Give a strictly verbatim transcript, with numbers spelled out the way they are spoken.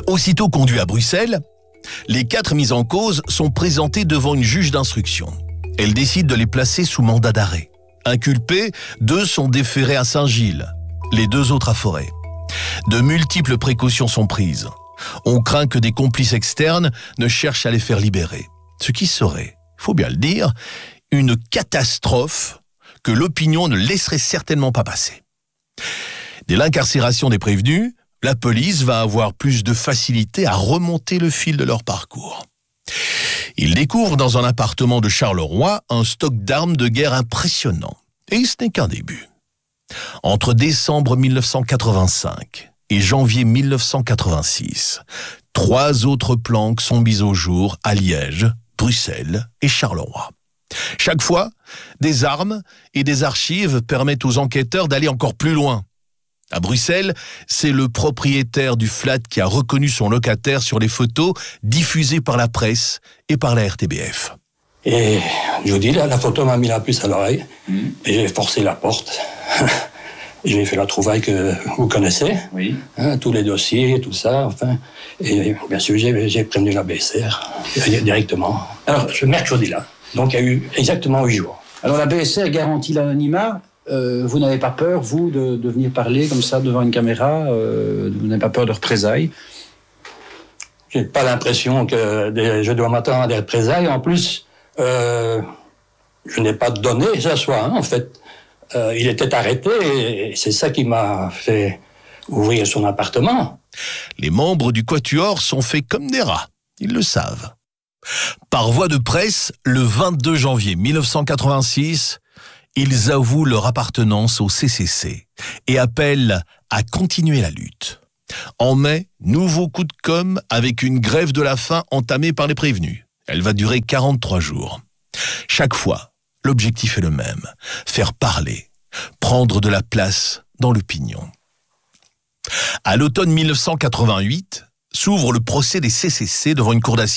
Aussitôt conduits à Bruxelles, les quatre mis en cause sont présentés devant une juge d'instruction. Elle décide de les placer sous mandat d'arrêt. Inculpés, deux sont déférés à Saint-Gilles, les deux autres à Forêt. De multiples précautions sont prises. On craint que des complices externes ne cherchent à les faire libérer. Ce qui serait, il faut bien le dire, une catastrophe que l'opinion ne laisserait certainement pas passer. Dès l'incarcération des prévenus, la police va avoir plus de facilité à remonter le fil de leur parcours. Ils découvrent dans un appartement de Charleroi un stock d'armes de guerre impressionnant. Et ce n'est qu'un début. Entre décembre mille neuf cent quatre-vingt-cinq et janvier mille neuf cent quatre-vingt-six, trois autres planques sont mises au jour à Liège, Bruxelles et Charleroi. Chaque fois, des armes et des archives permettent aux enquêteurs d'aller encore plus loin. À Bruxelles, c'est le propriétaire du flat qui a reconnu son locataire sur les photos diffusées par la presse et par la R T B F. Et je vous dis, là, la photo m'a mis la puce à l'oreille, mmh. et j'ai forcé la porte. J'ai fait la trouvaille que vous connaissez, oui. hein, tous les dossiers, tout ça, enfin. Et bien sûr, j'ai, j'ai prévenu la B S R directement. Alors, ce mercredi-là, donc il y a eu exactement huit jours. Alors la B S R garantit l'anonymat. Euh, vous n'avez pas peur, vous, de, de venir parler comme ça devant une caméra euh, vous n'avez pas peur de représailles? J'ai pas l'impression que des, je dois m'attendre à des représailles. En plus, euh, je n'ai pas donné ce soir, hein, en fait. Euh, il était arrêté et c'est ça qui m'a fait ouvrir son appartement. Les membres du Quatuor sont faits comme des rats, ils le savent. Par voie de presse, le vingt-deux janvier mille neuf cent quatre-vingt-six, ils avouent leur appartenance au C C C et appellent à continuer la lutte. En mai, nouveau coup de com' avec une grève de la faim entamée par les prévenus. Elle va durer quarante-trois jours. Chaque fois, l'objectif est le même, faire parler, prendre de la place dans l'opinion. À l'automne mille neuf cent quatre-vingt-huit, s'ouvre le procès des C C C devant une cour d'assises